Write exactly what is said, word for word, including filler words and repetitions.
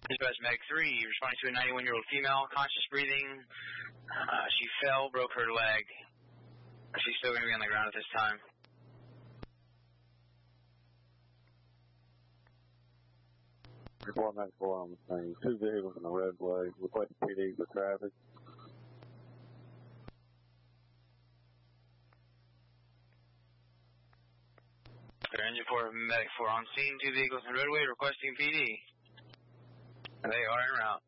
Dispatch Medic three, responding to a ninety-one-year-old female, conscious breathing. Uh, she fell, broke her leg. She's still going to be on the ground at this time. four ninety-four on the scene. Two vehicles in the roadway. Request P D for traffic. Engine four, Medic four on scene. Two vehicles in the roadway requesting P D. They are en route.